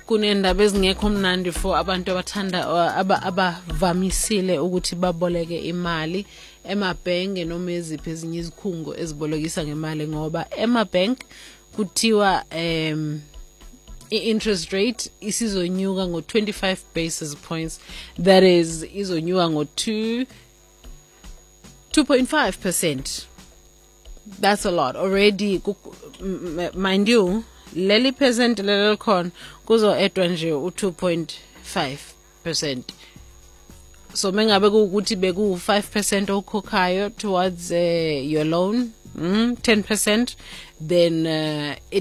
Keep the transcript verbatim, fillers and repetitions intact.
kunendaba ezingekho mnandi for abantu abathanda aba abavamisile ukuthi baboleke imali emabhenki noma eziphi ezinye izikhungo ezibolekisa ngemali ngoba emabhenki kuthiwa um i-interest rate isizonyuka ngo twenty-five basis points, that is izonyuka ngo two point five percent. That's a lot already. Mind you, leli percent leli khona kuzo edwa nje u two point five percent. So mengabe ukuthi beku five percent okhokhayo towards uh, your loan, mm, ten percent, then uh, it